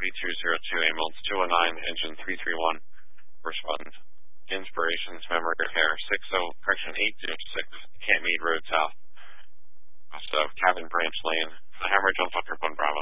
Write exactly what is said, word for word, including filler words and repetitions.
two zero two, ambulance two one nine, engine three three one, respond. Inspirations, memory repair, six oh, correction, eight zero six, Camp Mead Road South, also Cabin Branch Lane, the Hemorrhage on Tucker One Bravo.